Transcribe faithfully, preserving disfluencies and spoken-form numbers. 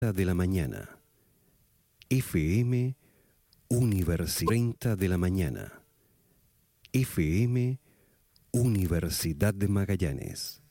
de la mañana. F M Universidad treinta de la mañana. F M Universidad de Magallanes.